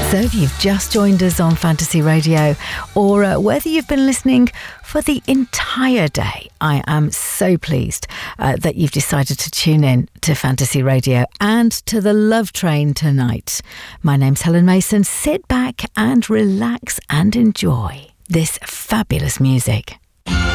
So if you've just joined us on Fantasy Radio, or whether you've been listening for the entire day, I am so pleased that you've decided to tune in to Fantasy Radio and to the Love Train tonight. My name's Helen Mason. Sit back and relax and enjoy this fabulous music.